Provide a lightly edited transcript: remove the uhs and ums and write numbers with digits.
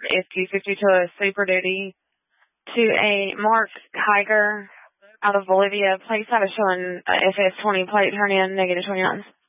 is 250 to a Super Duty to a Mark Kiger out of Bolivia. Plate side is showing FS20 plate, turn in, -29.